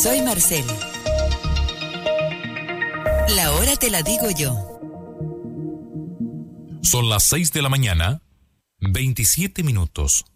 Soy Marcel. La hora te la digo yo. Son las 6 de la mañana, 27 minutos.